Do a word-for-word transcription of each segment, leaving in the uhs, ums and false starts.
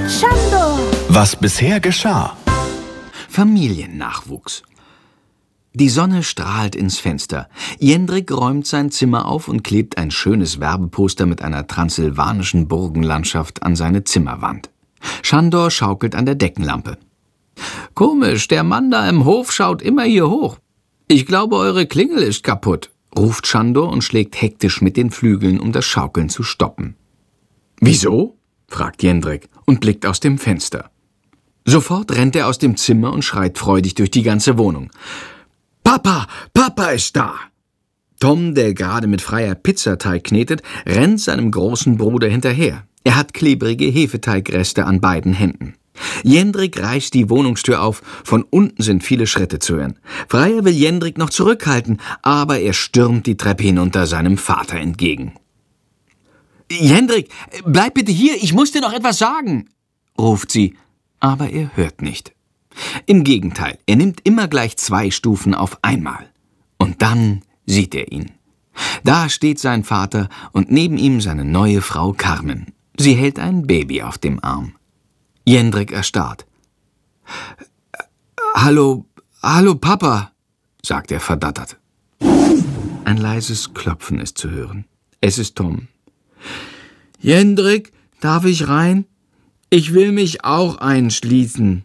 mit Schandor. Was bisher geschah. Familiennachwuchs. Die Sonne strahlt ins Fenster. Jendrik räumt sein Zimmer auf und klebt ein schönes Werbeposter mit einer transsilvanischen Burgenlandschaft an seine Zimmerwand. Schandor schaukelt an der Deckenlampe. »Komisch, der Mann da im Hof schaut immer hier hoch. Ich glaube, eure Klingel ist kaputt«, ruft Schandor und schlägt hektisch mit den Flügeln, um das Schaukeln zu stoppen. »Wieso?« fragt Jendrik und blickt aus dem Fenster. Sofort rennt er aus dem Zimmer und schreit freudig durch die ganze Wohnung. »Papa, Papa ist da!« Tom, der gerade mit Freier Pizzateig knetet, rennt seinem großen Bruder hinterher. Er hat klebrige Hefeteigreste an beiden Händen. Jendrik reißt die Wohnungstür auf, von unten sind viele Schritte zu hören. Freier will Jendrik noch zurückhalten, aber er stürmt die Treppe hinunter seinem Vater entgegen. »Jendrik, bleib bitte hier, ich muss dir noch etwas sagen«, ruft sie, aber er hört nicht. Im Gegenteil, er nimmt immer gleich zwei Stufen auf einmal. Und dann sieht er ihn. Da steht sein Vater und neben ihm seine neue Frau Carmen. Sie hält ein Baby auf dem Arm. Jendrik erstarrt. »Hallo, hallo Papa«, sagt er verdattert. Ein leises Klopfen ist zu hören. Es ist Tom. »Jendrik, darf ich rein? Ich will mich auch einschließen.«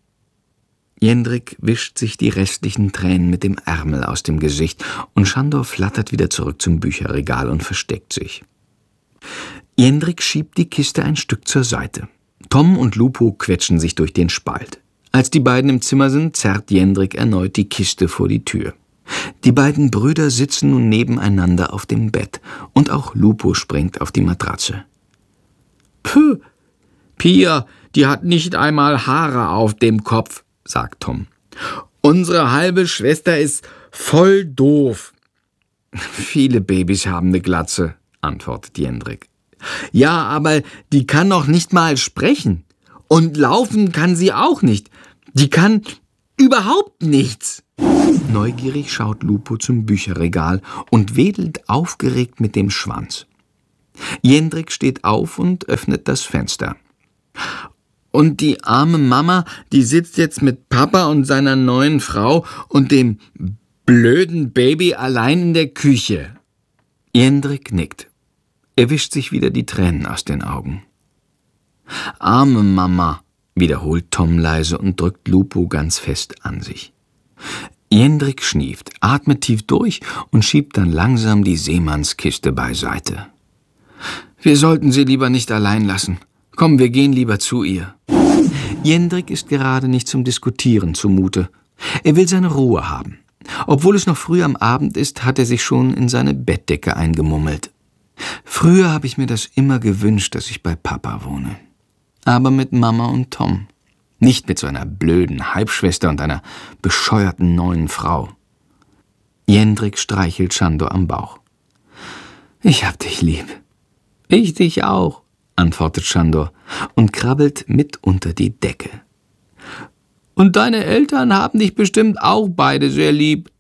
Jendrik wischt sich die restlichen Tränen mit dem Ärmel aus dem Gesicht und Schandor flattert wieder zurück zum Bücherregal und versteckt sich. Jendrik schiebt die Kiste ein Stück zur Seite. Tom und Lupo quetschen sich durch den Spalt. Als die beiden im Zimmer sind, zerrt Jendrik erneut die Kiste vor die Tür. Die beiden Brüder sitzen nun nebeneinander auf dem Bett und auch Lupo springt auf die Matratze. »Puh, Pia, die hat nicht einmal Haare auf dem Kopf«, sagt Tom. »Unsere halbe Schwester ist voll doof.« »Viele Babys haben eine Glatze«, antwortet Jendrik. »Ja, aber die kann noch nicht mal sprechen. Und laufen kann sie auch nicht. Die kann überhaupt nichts.« Neugierig schaut Lupo zum Bücherregal und wedelt aufgeregt mit dem Schwanz. Jendrik steht auf und öffnet das Fenster. »Und die arme Mama, die sitzt jetzt mit Papa und seiner neuen Frau und dem blöden Baby allein in der Küche.« Jendrik nickt. Er wischt sich wieder die Tränen aus den Augen. »Arme Mama«, wiederholt Tom leise und drückt Lupo ganz fest an sich. Jendrik schnieft, atmet tief durch und schiebt dann langsam die Seemannskiste beiseite. »Wir sollten sie lieber nicht allein lassen. Komm, wir gehen lieber zu ihr.« Jendrik ist gerade nicht zum Diskutieren zumute. Er will seine Ruhe haben. Obwohl es noch früh am Abend ist, hat er sich schon in seine Bettdecke eingemummelt. Früher habe ich mir das immer gewünscht, dass ich bei Papa wohne. Aber mit Mama und Tom. Nicht mit so einer blöden Halbschwester und einer bescheuerten neuen Frau. Jendrik streichelt Schandor am Bauch. »Ich hab dich lieb.« »Ich dich auch«, antwortet Schandor und krabbelt mit unter die Decke. »Und deine Eltern haben dich bestimmt auch beide sehr lieb.«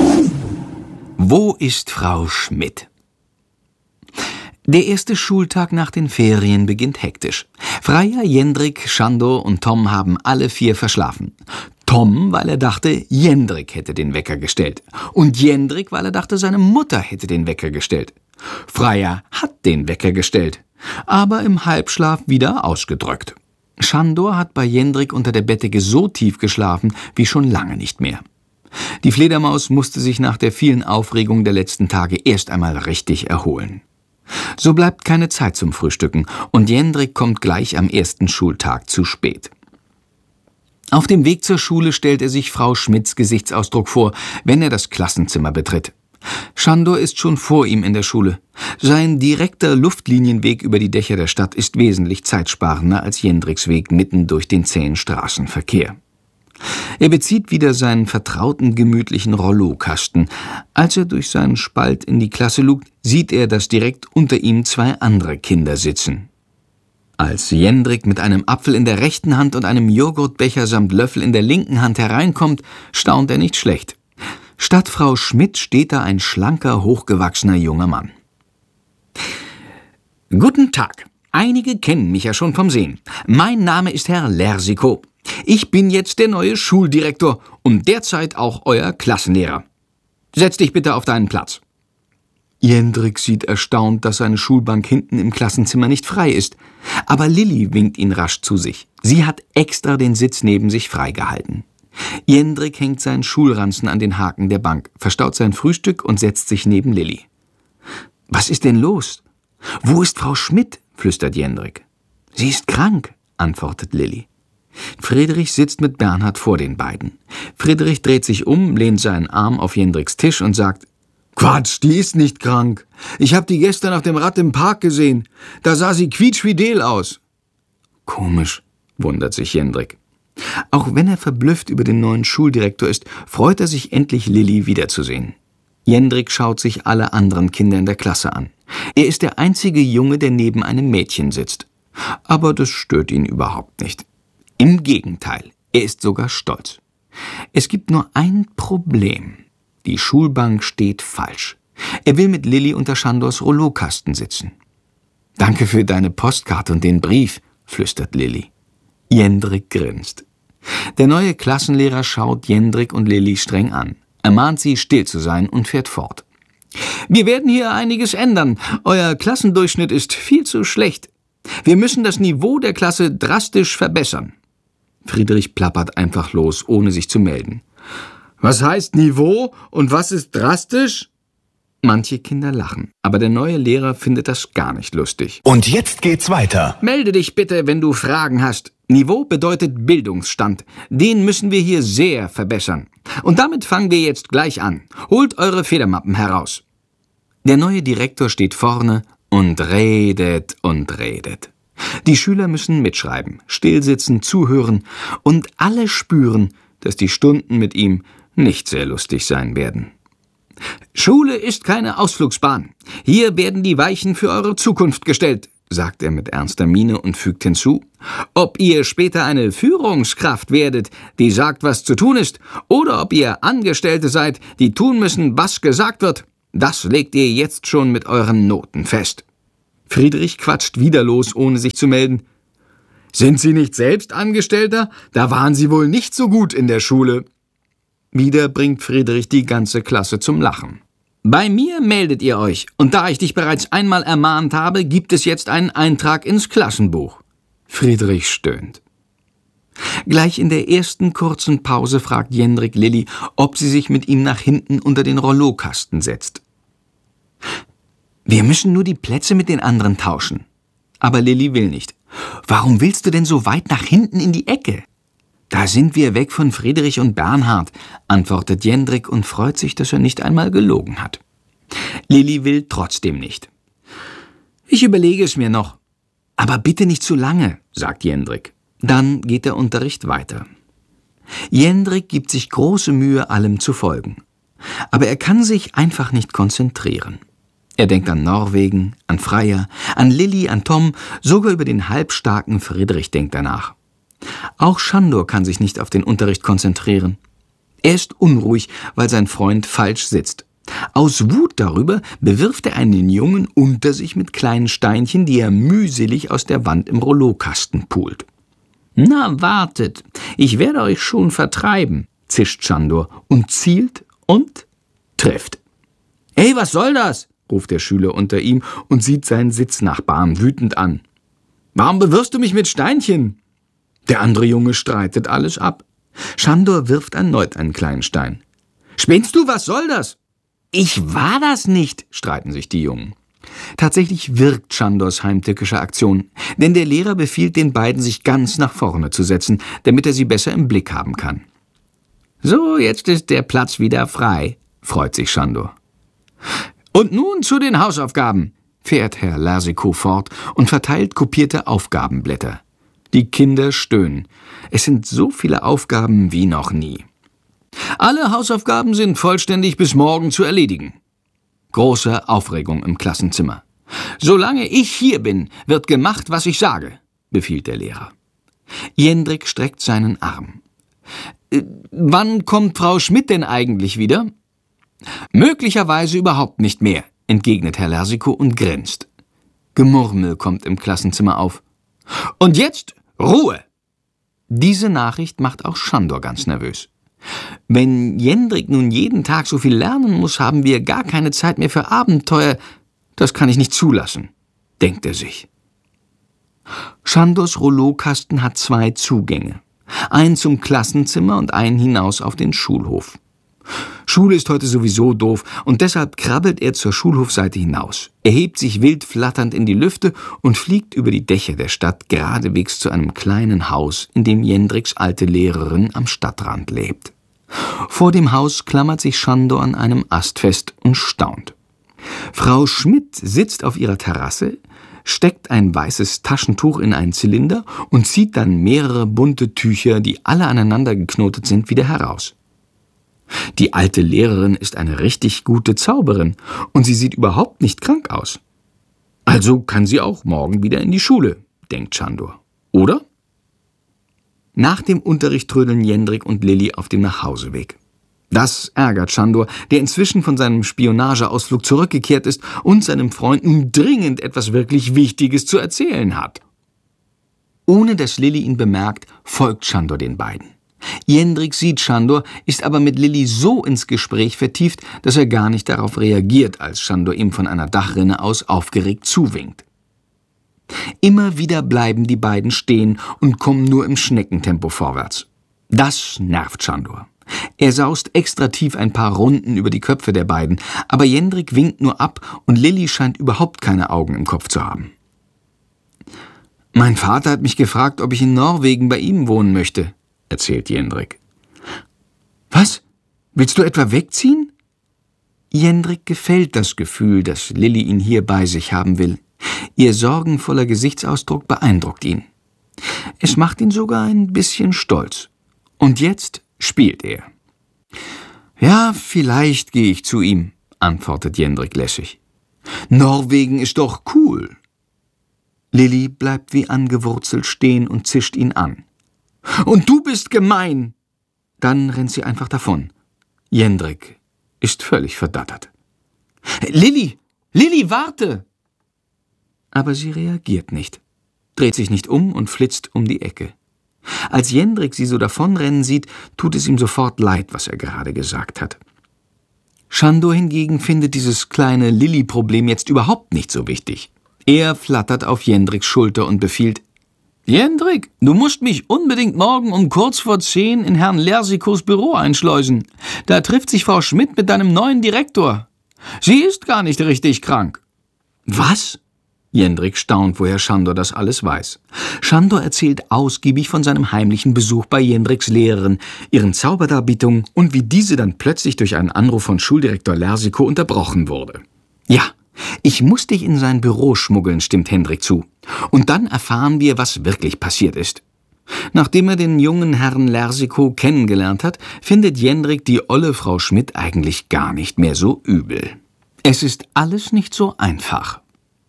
Wo ist Frau Schmidt? Der erste Schultag nach den Ferien beginnt hektisch. Freier, Jendrik, Schandor und Tom haben alle vier verschlafen. Tom, weil er dachte, Jendrik hätte den Wecker gestellt. Und Jendrik, weil er dachte, seine Mutter hätte den Wecker gestellt. Freier hat den Wecker gestellt, aber im Halbschlaf wieder ausgedrückt. Schandor hat bei Jendrik unter der Bettdecke so tief geschlafen wie schon lange nicht mehr. Die Fledermaus musste sich nach der vielen Aufregung der letzten Tage erst einmal richtig erholen. So bleibt keine Zeit zum Frühstücken und Jendrik kommt gleich am ersten Schultag zu spät. Auf dem Weg zur Schule stellt er sich Frau Schmidts Gesichtsausdruck vor, wenn er das Klassenzimmer betritt. Schandor ist schon vor ihm in der Schule. Sein direkter Luftlinienweg über die Dächer der Stadt ist wesentlich zeitsparender als Jendriks Weg mitten durch den zähen Straßenverkehr. Er bezieht wieder seinen vertrauten, gemütlichen Rollokasten. Als er durch seinen Spalt in die Klasse lugt, sieht er, dass direkt unter ihm zwei andere Kinder sitzen. Als Jendrik mit einem Apfel in der rechten Hand und einem Joghurtbecher samt Löffel in der linken Hand hereinkommt, staunt er nicht schlecht. Statt Frau Schmidt steht da ein schlanker, hochgewachsener junger Mann. »Guten Tag«, Einige kennen mich ja schon vom Sehen. Mein Name ist Herr Lersikow. Ich bin jetzt der neue Schuldirektor und derzeit auch euer Klassenlehrer. Setz dich bitte auf deinen Platz. Jendrik sieht erstaunt, dass seine Schulbank hinten im Klassenzimmer nicht frei ist. Aber Lilli winkt ihn rasch zu sich. Sie hat extra den Sitz neben sich freigehalten. Jendrik hängt seinen Schulranzen an den Haken der Bank, verstaut sein Frühstück und setzt sich neben Lilli. »Was ist denn los? Wo ist Frau Schmidt?« flüstert Jendrik. »Sie ist krank«, antwortet Lilli. Friedrich sitzt mit Bernhard vor den beiden. Friedrich dreht sich um, lehnt seinen Arm auf Jendriks Tisch und sagt: »Quatsch, die ist nicht krank. Ich habe die gestern auf dem Rad im Park gesehen. Da sah sie quietschfidel aus.« »Komisch«, wundert sich Jendrik. Auch wenn er verblüfft über den neuen Schuldirektor ist, freut er sich endlich, Lilli wiederzusehen. Jendrik schaut sich alle anderen Kinder in der Klasse an. Er ist der einzige Junge, der neben einem Mädchen sitzt. Aber das stört ihn überhaupt nicht. Im Gegenteil, er ist sogar stolz. Es gibt nur ein Problem. Die Schulbank steht falsch. Er will mit Lilli unter Schandors Rollokasten sitzen. »Danke für deine Postkarte und den Brief«, flüstert Lilli. Jendrik grinst. Der neue Klassenlehrer schaut Jendrik und Lilli streng an. Er mahnt sie, still zu sein und fährt fort. »Wir werden hier einiges ändern. Euer Klassendurchschnitt ist viel zu schlecht. Wir müssen das Niveau der Klasse drastisch verbessern.« Friedrich plappert einfach los, ohne sich zu melden. »Was heißt Niveau und was ist drastisch?« Manche Kinder lachen, aber der neue Lehrer findet das gar nicht lustig. Und jetzt geht's weiter. »Melde dich bitte, wenn du Fragen hast. Niveau bedeutet Bildungsstand. Den müssen wir hier sehr verbessern. Und damit fangen wir jetzt gleich an. Holt eure Federmappen heraus.« Der neue Direktor steht vorne und redet und redet. Die Schüler müssen mitschreiben, stillsitzen, zuhören und alle spüren, dass die Stunden mit ihm nicht sehr lustig sein werden. »Schule ist keine Ausflugsbahn. Hier werden die Weichen für eure Zukunft gestellt«, sagt er mit ernster Miene und fügt hinzu: »Ob ihr später eine Führungskraft werdet, die sagt, was zu tun ist, oder ob ihr Angestellte seid, die tun müssen, was gesagt wird, das legt ihr jetzt schon mit euren Noten fest.« Friedrich quatscht wieder los, ohne sich zu melden. »Sind Sie nicht selbst Angestellter? Da waren Sie wohl nicht so gut in der Schule.« Wieder bringt Friedrich die ganze Klasse zum Lachen. »Bei mir meldet ihr euch, und da ich dich bereits einmal ermahnt habe, gibt es jetzt einen Eintrag ins Klassenbuch.« Friedrich stöhnt. Gleich in der ersten kurzen Pause fragt Jendrik Lilli, ob sie sich mit ihm nach hinten unter den Rollokasten setzt. »Wir müssen nur die Plätze mit den anderen tauschen.« Aber Lilli will nicht. »Warum willst du denn so weit nach hinten in die Ecke?« »Da sind wir weg von Friedrich und Bernhard«, antwortet Jendrik und freut sich, dass er nicht einmal gelogen hat. Lilli will trotzdem nicht. »Ich überlege es mir noch.« »Aber bitte nicht zu lange«, sagt Jendrik. Dann geht der Unterricht weiter. Jendrik gibt sich große Mühe, allem zu folgen. Aber er kann sich einfach nicht konzentrieren. Er denkt an Norwegen, an Freya, an Lilli, an Tom, sogar über den halbstarken Friedrich denkt er nach. Auch Schandor kann sich nicht auf den Unterricht konzentrieren. Er ist unruhig, weil sein Freund falsch sitzt. Aus Wut darüber bewirft er einen Jungen unter sich mit kleinen Steinchen, die er mühselig aus der Wand im Rollokasten pult. »Na, wartet, ich werde euch schon vertreiben«, zischt Schandor und zielt und trifft. »Hey, was soll das?« ruft der Schüler unter ihm und sieht seinen Sitznachbarn wütend an. »Warum bewirfst du mich mit Steinchen?« Der andere Junge streitet alles ab. Schandor wirft erneut einen kleinen Stein. »Spinnst du, was soll das?« »Ich war das nicht«, streiten sich die Jungen. Tatsächlich wirkt Schandors heimtückische Aktion, denn der Lehrer befiehlt den beiden, sich ganz nach vorne zu setzen, damit er sie besser im Blick haben kann. »So, jetzt ist der Platz wieder frei«, freut sich Schandor. »Und nun zu den Hausaufgaben«, fährt Herr Lersikow fort und verteilt kopierte Aufgabenblätter. Die Kinder stöhnen. Es sind so viele Aufgaben wie noch nie. »Alle Hausaufgaben sind vollständig bis morgen zu erledigen.« Große Aufregung im Klassenzimmer. »Solange ich hier bin, wird gemacht, was ich sage«, befiehlt der Lehrer. Jendrik streckt seinen Arm. Äh, »Wann kommt Frau Schmidt denn eigentlich wieder?« »Möglicherweise überhaupt nicht mehr«, entgegnet Herr Lersikow und grinst. Gemurmel kommt im Klassenzimmer auf. »Und jetzt Ruhe!« Diese Nachricht macht auch Sándor ganz nervös. »Wenn Jendrik nun jeden Tag so viel lernen muss, haben wir gar keine Zeit mehr für Abenteuer. Das kann ich nicht zulassen«, denkt er sich. Sándors Rouleaukasten hat zwei Zugänge. Einen zum Klassenzimmer und einen hinaus auf den Schulhof. Schule ist heute sowieso doof und deshalb krabbelt er zur Schulhofseite hinaus. Er hebt sich wild flatternd in die Lüfte und fliegt über die Dächer der Stadt geradewegs zu einem kleinen Haus, in dem Jendriks alte Lehrerin am Stadtrand lebt. Vor dem Haus klammert sich Sándor an einem Ast fest und staunt. Frau Schmidt sitzt auf ihrer Terrasse, steckt ein weißes Taschentuch in einen Zylinder und zieht dann mehrere bunte Tücher, die alle aneinander geknotet sind, wieder heraus. Die alte Lehrerin ist eine richtig gute Zauberin und sie sieht überhaupt nicht krank aus. Also kann sie auch morgen wieder in die Schule, denkt Sándor. Oder? Nach dem Unterricht trödeln Jendrik und Lilli auf dem Nachhauseweg. Das ärgert Sándor, der inzwischen von seinem Spionageausflug zurückgekehrt ist und seinem Freund nun dringend etwas wirklich Wichtiges zu erzählen hat. Ohne dass Lilli ihn bemerkt, folgt Sándor den beiden. Jendrik sieht Sándor, ist aber mit Lilli so ins Gespräch vertieft, dass er gar nicht darauf reagiert, als Sándor ihm von einer Dachrinne aus aufgeregt zuwinkt. Immer wieder bleiben die beiden stehen und kommen nur im Schneckentempo vorwärts. Das nervt Sándor. Er saust extra tief ein paar Runden über die Köpfe der beiden, aber Jendrik winkt nur ab und Lilli scheint überhaupt keine Augen im Kopf zu haben. »Mein Vater hat mich gefragt, ob ich in Norwegen bei ihm wohnen möchte«, erzählt Jendrik. »Was? Willst du etwa wegziehen?« Jendrik gefällt das Gefühl, dass Lilli ihn hier bei sich haben will. Ihr sorgenvoller Gesichtsausdruck beeindruckt ihn. Es macht ihn sogar ein bisschen stolz. Und jetzt spielt er. »Ja, vielleicht gehe ich zu ihm«, antwortet Jendrik lässig. »Norwegen ist doch cool.« Lilli bleibt wie angewurzelt stehen und zischt ihn an. »Und du bist gemein!« Dann rennt sie einfach davon. Jendrik ist völlig verdattert. »Lilli! Lilli, warte!« Aber sie reagiert nicht, dreht sich nicht um und flitzt um die Ecke. Als Jendrik sie so davonrennen sieht, tut es ihm sofort leid, was er gerade gesagt hat. Sándor hingegen findet dieses kleine Lilli-Problem jetzt überhaupt nicht so wichtig. Er flattert auf Jendriks Schulter und befiehlt: »Jendrik, du musst mich unbedingt morgen um kurz vor zehn in Herrn Lersikos Büro einschleusen. Da trifft sich Frau Schmidt mit deinem neuen Direktor. Sie ist gar nicht richtig krank.« »Was?« Jendrik staunt, woher Sándor das alles weiß. Sándor erzählt ausgiebig von seinem heimlichen Besuch bei Jendriks Lehrerin, ihren Zauberdarbietungen und wie diese dann plötzlich durch einen Anruf von Schuldirektor Lersiko unterbrochen wurde. »Ja, ich muss dich in sein Büro schmuggeln«, stimmt Jendrik zu. »Und dann erfahren wir, was wirklich passiert ist.« Nachdem er den jungen Herrn Lersiko kennengelernt hat, findet Jendrik die olle Frau Schmidt eigentlich gar nicht mehr so übel. Es ist alles nicht so einfach.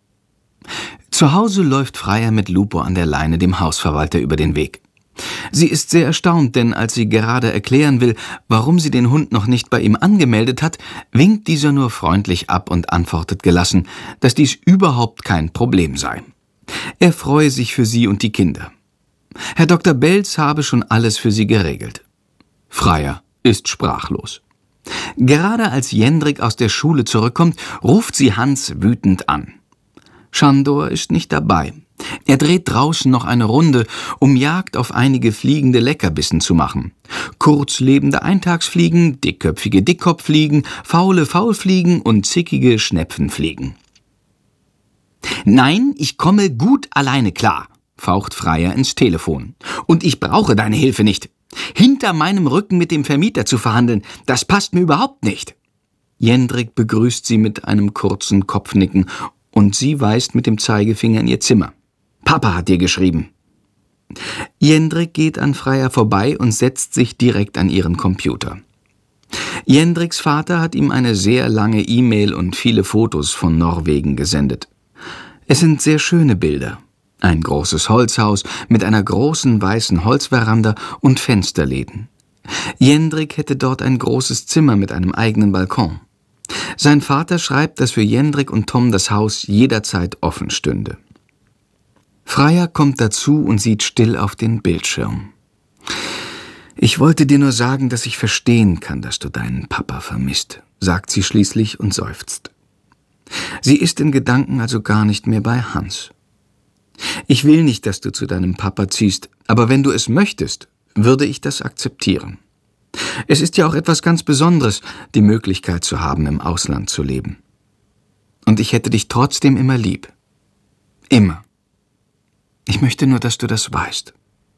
Zu Hause läuft Freya mit Lupo an der Leine dem Hausverwalter über den Weg. Sie ist sehr erstaunt, denn als sie gerade erklären will, warum sie den Hund noch nicht bei ihm angemeldet hat, winkt dieser nur freundlich ab und antwortet gelassen, dass dies überhaupt kein Problem sei. Er freue sich für sie und die Kinder. Herr Doktor Belz habe schon alles für sie geregelt. Freya ist sprachlos. Gerade als Jendrik aus der Schule zurückkommt, ruft sie Hans wütend an. Sándor ist nicht dabei. Er dreht draußen noch eine Runde, um Jagd auf einige fliegende Leckerbissen zu machen. Kurzlebende Eintagsfliegen, dickköpfige Dickkopffliegen, faule Faulfliegen und zickige Schnepfenfliegen. »Nein, ich komme gut alleine klar«, faucht Freya ins Telefon. »Und ich brauche deine Hilfe nicht. Hinter meinem Rücken mit dem Vermieter zu verhandeln, das passt mir überhaupt nicht.« Jendrik begrüßt sie mit einem kurzen Kopfnicken und sie weist mit dem Zeigefinger in ihr Zimmer. »Papa hat dir geschrieben.« Jendrik geht an Freya vorbei und setzt sich direkt an ihren Computer. Jendriks Vater hat ihm eine sehr lange E-Mail und viele Fotos von Norwegen gesendet. Es sind sehr schöne Bilder. Ein großes Holzhaus mit einer großen weißen Holzveranda und Fensterläden. Jendrik hätte dort ein großes Zimmer mit einem eigenen Balkon. Sein Vater schreibt, dass für Jendrik und Tom das Haus jederzeit offen stünde. Freya kommt dazu und sieht still auf den Bildschirm. »Ich wollte dir nur sagen, dass ich verstehen kann, dass du deinen Papa vermisst«, sagt sie schließlich und seufzt. Sie ist in Gedanken also gar nicht mehr bei Hans. »Ich will nicht, dass du zu deinem Papa ziehst, aber wenn du es möchtest, würde ich das akzeptieren. Es ist ja auch etwas ganz Besonderes, die Möglichkeit zu haben, im Ausland zu leben. Und ich hätte dich trotzdem immer lieb. Immer. Ich möchte nur, dass du das weißt.«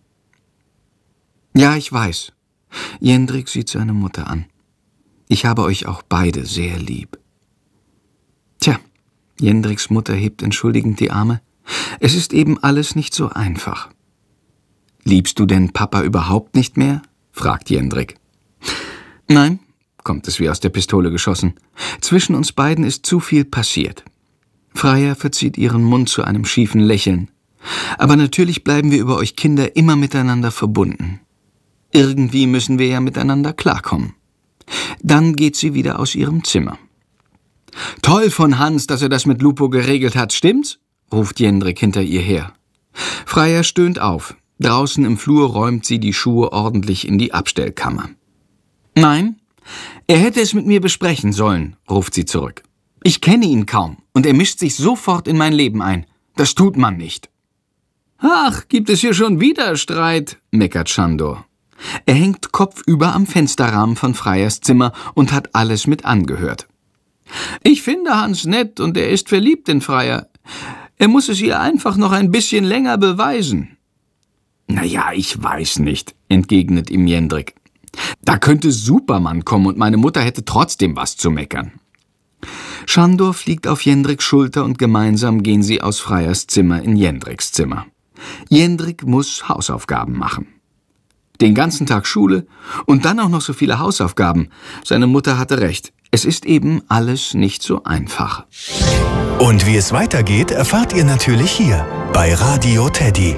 »Ja, ich weiß.« Jendrik sieht seine Mutter an. »Ich habe euch auch beide sehr lieb.« Tja, Jendriks Mutter hebt entschuldigend die Arme. Es ist eben alles nicht so einfach. »Liebst du denn Papa überhaupt nicht mehr?« fragt Jendrik. »Nein«, kommt es wie aus der Pistole geschossen. »Zwischen uns beiden ist zu viel passiert.« Freya verzieht ihren Mund zu einem schiefen Lächeln. »Aber natürlich bleiben wir über euch Kinder immer miteinander verbunden. Irgendwie müssen wir ja miteinander klarkommen.« Dann geht sie wieder aus ihrem Zimmer. »Toll von Hans, dass er das mit Lupo geregelt hat, stimmt's?« ruft Jendrik hinter ihr her. Freya stöhnt auf. Draußen im Flur räumt sie die Schuhe ordentlich in die Abstellkammer. »Nein, er hätte es mit mir besprechen sollen«, ruft sie zurück. »Ich kenne ihn kaum und er mischt sich sofort in mein Leben ein. Das tut man nicht.« »Ach, gibt es hier schon wieder Streit?« meckert Sándor. Er hängt kopfüber am Fensterrahmen von Freyas Zimmer und hat alles mit angehört. »Ich finde Hans nett und er ist verliebt in Freya. Er muss es ihr einfach noch ein bisschen länger beweisen.« »Na ja, ich weiß nicht«, entgegnet ihm Jendrik. »Da könnte Superman kommen und meine Mutter hätte trotzdem was zu meckern.« Sándor fliegt auf Jendriks Schulter und gemeinsam gehen sie aus Freyas Zimmer in Jendriks Zimmer. Jendrik muss Hausaufgaben machen. Den ganzen Tag Schule und dann auch noch so viele Hausaufgaben. Seine Mutter hatte recht. Es ist eben alles nicht so einfach. Und wie es weitergeht, erfahrt ihr natürlich hier bei Radio Teddy.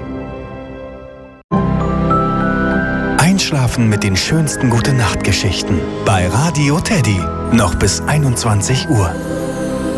Einschlafen mit den schönsten Gute-Nacht-Geschichten bei Radio Teddy. Noch bis einundzwanzig Uhr.